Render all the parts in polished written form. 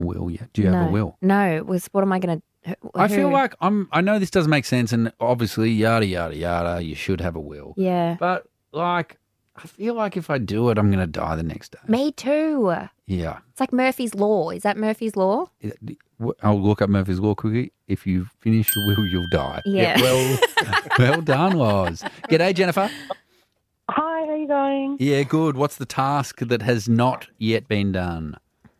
will yet? Do you have a will? No, it was what am I going to... I feel like I know this doesn't make sense, and obviously, yada, yada, yada, you should have a will. Yeah. But, like, I feel like if I do it, I'm going to die the next day. Me too. Yeah. It's like Murphy's Law. Is that Murphy's Law? I'll look up Murphy's Law quickly. If you finish your will, you'll die. Yeah. Well done, Loz. G'day, Jennifer. Hi, how you going? Yeah, good. What's the task that has not yet been done?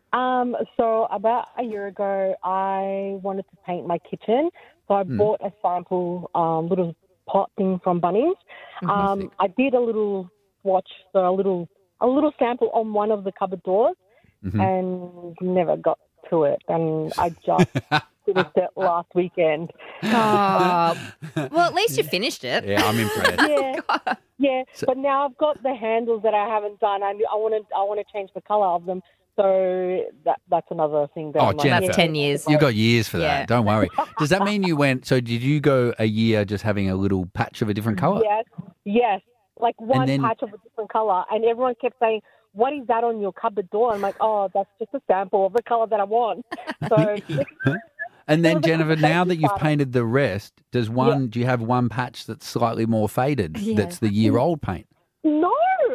So about a year ago, I wanted to paint my kitchen. So I bought a sample little pot thing from Bunnings. I did a little swatch, so a little sample on one of the cupboard doors, and never got to it. And I just finished it last weekend. Oh, well, at least you finished it. Yeah, I'm impressed. Yeah. But now I've got the handles that I haven't done. I want to change the colour of them. So that's another thing. That Jennifer, that's 10 years. You've got years for Yeah. that. Don't worry. Does that mean you went? So did you go a year just having a little patch of a different colour? Yes. Like one then- patch of a different colour, and everyone kept saying, "What is that on your cupboard door?" I'm like, "Oh, that's just a sample of the colour that I want." So. And then, Well, the Jennifer, now that you've part- painted the rest, do you have one patch that's slightly more faded? Yeah. That's the year-old paint. No.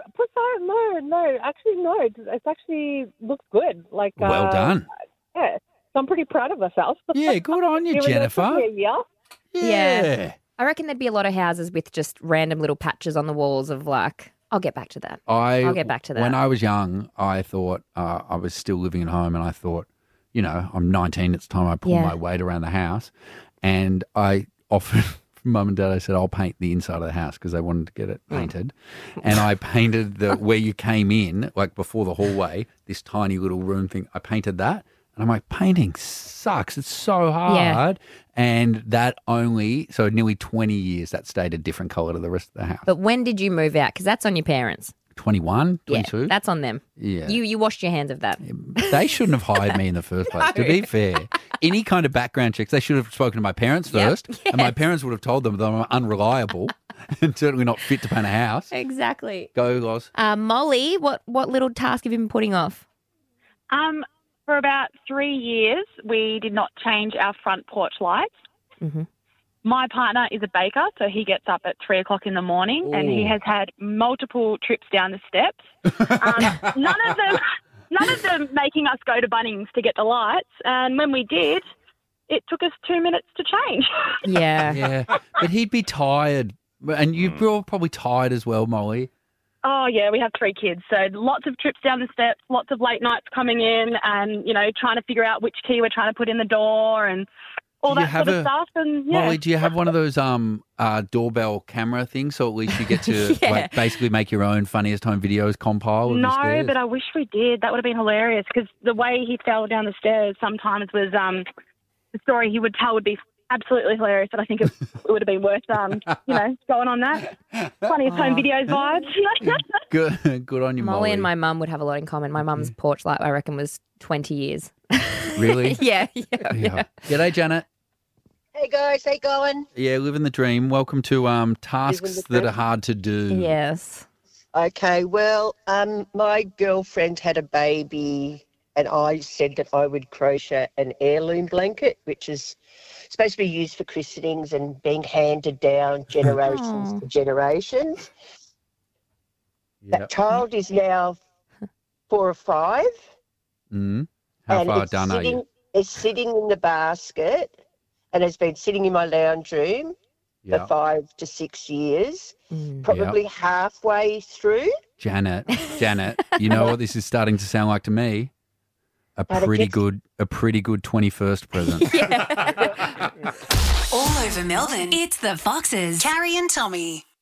Actually, no. It actually looks good. Like Well done. Yeah. So I'm pretty proud of myself. Yeah, good on you, Even though it took Jennifer. me a year. Yeah. I reckon there'd be a lot of houses with just random little patches on the walls of like, I'll get back to that. I'll get back to that. When I was young, I thought I was still living at home, and I thought, I'm 19 at the time I pull Yeah. my weight around the house, and I offered Mum and Dad, I said, I'll paint the inside of the house because they wanted to get it painted. And I painted where you came in, like before the hallway, this tiny little room thing. I painted that. And I'm like, painting sucks. It's so hard. And that so nearly 20 years, that stayed a different colour to the rest of the house. But when did you move out? Because that's on your parents. 21, 22. Yeah, that's on them. Yeah. You washed your hands of that. They shouldn't have hired me in the first place, to be fair. Any kind of background checks, they should have spoken to my parents first, and my parents would have told them that I'm unreliable and certainly not fit to paint a house. Exactly. Go, Loz. Molly, what little task have you been putting off? For about 3 years, we did not change our front porch lights. Mm-hmm. My partner is a baker, so he gets up at 3 o'clock in the morning, and he has had multiple trips down the steps. None of them making us go to Bunnings to get the lights. And when we did, it took us 2 minutes to change. Yeah. Yeah, but he'd be tired. And you're probably tired as well, Molly. Oh, yeah, we have 3 kids, so lots of trips down the steps, lots of late nights coming in and, trying to figure out which key we're trying to put in the door and all that sort of stuff. And Molly, do you have one of those doorbell camera things, so at least you get to basically make your own funniest home videos compile? Of the No, stairs? but I wish we did. That would have been hilarious because the way he fell down the stairs sometimes was the story he would tell would be absolutely hilarious, and I think it would have been worth, going on that. Funniest home videos vibes. Good on you, Molly. Molly and my mum would have a lot in common. My mum's porch light, I reckon, was 20 years. Really? Yeah. G'day, Janet. Hey guys, how you going? Yeah, living the dream. Welcome to tasks that are hard to do. Yes. Okay, well, my girlfriend had a baby and I said that I would crochet an heirloom blanket, which is supposed to be used for christenings and being handed down generations to generations. Yep. That child is now 4 or 5. How far done are you? It's sitting in the basket and has been sitting in my lounge room for 5 to 6 years, probably halfway through. Janet, you know what this is starting to sound like to me? A pretty good 21st present. All over Melbourne, it's the Foxes, Carrie and Tommy.